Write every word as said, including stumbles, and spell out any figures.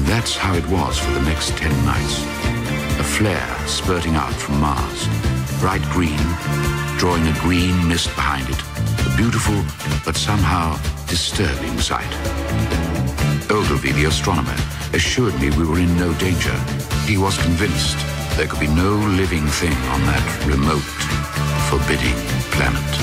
That's how it was for the next ten nights. A flare spurting out from Mars, bright green, drawing a green mist behind it. A beautiful, but somehow disturbing sight. Ogilvy, the astronomer, assured me we were in no danger. He was convinced there could be no living thing on that remote, forbidding planet.